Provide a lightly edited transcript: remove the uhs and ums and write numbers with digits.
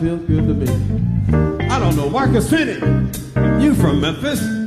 feels good to me. I don't know, Marcus Finney, you from Memphis.